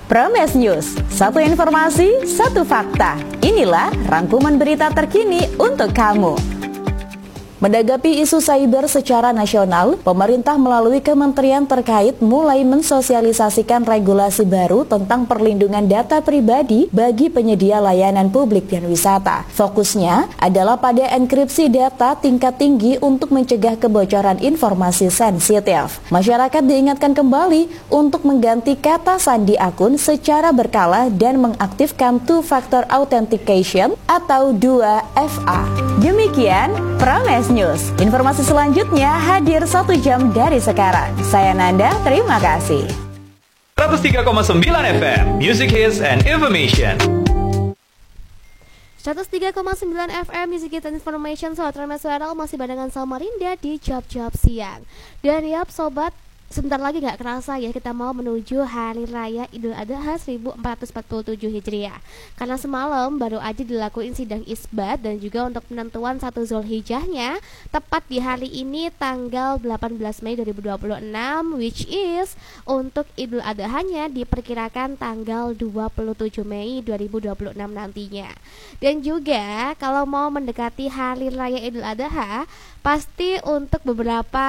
Prames News, satu informasi, satu fakta. Inilah rangkuman berita terkini untuk kamu. Menanggapi isu cyber secara nasional, pemerintah melalui kementerian terkait mulai mensosialisasikan regulasi baru tentang perlindungan data pribadi bagi penyedia layanan publik dan wisata. Fokusnya adalah pada enkripsi data tingkat tinggi untuk mencegah kebocoran informasi sensitif. Masyarakat diingatkan kembali untuk mengganti kata sandi akun secara berkala dan mengaktifkan two-factor authentication atau 2FA. Demikian Prames News. Informasi selanjutnya hadir 1 jam dari sekarang. Saya Nanda, terima kasih. 103,9 FM, Music Hits and Information. 103,9 FM Music Hits and Information. Sobat Prames Suara masih barengan Samarinda di Job-Job Siang. Dan yap sobat, sebentar lagi gak kerasa ya kita mau menuju Hari Raya Idul Adha 1447 Hijriah. Karena semalam baru aja dilakuin sidang isbat dan juga untuk penentuan 1 Zulhijjahnya tepat di hari ini tanggal 18 Mei 2026, which is untuk Idul Adha-nya diperkirakan tanggal 27 Mei 2026 nantinya. Dan juga kalau mau mendekati Hari Raya Idul Adha, pasti untuk beberapa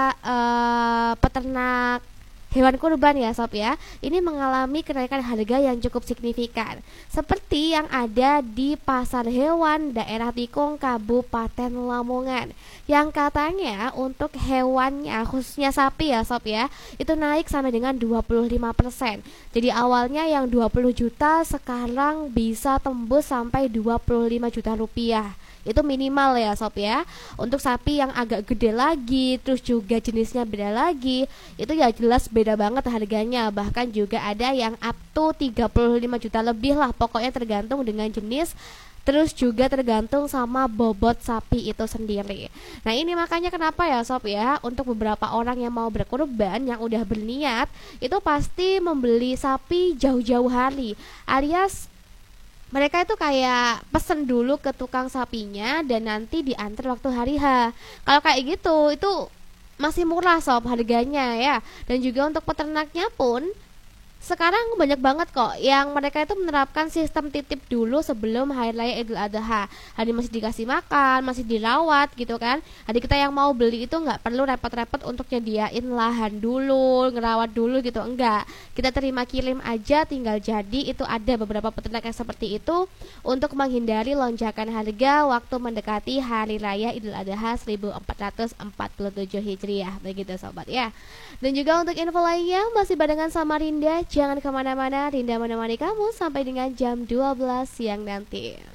peternak hewan kurban ya sob ya, ini mengalami kenaikan harga yang cukup signifikan, seperti yang ada di pasar hewan daerah Tikung Kabupaten Lamongan, yang katanya untuk hewannya khususnya sapi ya sob ya, itu naik sampai dengan 25%. Jadi awalnya yang 20 juta sekarang bisa tembus sampai 25 juta rupiah. Itu minimal ya sob ya. Untuk sapi yang agak gede lagi, terus juga jenisnya beda lagi, itu ya jelas beda banget harganya. Bahkan juga ada yang up to 35 juta lebih lah. Pokoknya tergantung dengan jenis, terus juga tergantung sama bobot sapi itu sendiri. Nah ini makanya kenapa ya sob ya, untuk beberapa orang yang mau berkurban, yang udah berniat, itu pasti membeli sapi jauh-jauh hari, alias mereka itu kayak pesen dulu ke tukang sapinya dan nanti diantar waktu hari H. Kalau kayak gitu itu masih murah sob harganya ya. Dan juga untuk peternaknya pun sekarang banyak banget kok yang mereka itu menerapkan sistem titip dulu sebelum Hari Raya Idul Adha. Hari masih dikasih makan, masih dirawat gitu kan. Jadi kita yang mau beli itu nggak perlu repot-repot untuk nyediain lahan dulu, ngerawat dulu gitu, enggak. Kita terima kirim aja tinggal jadi. Itu ada beberapa peternak yang seperti itu untuk menghindari lonjakan harga waktu mendekati Hari Raya Idul Adha 1447 Hijriah begitu sobat ya. Dan juga untuk info lainnya masih barengan Samarinda. Jangan kemana-mana, Rinda menemani kamu sampai dengan jam 12 siang nanti.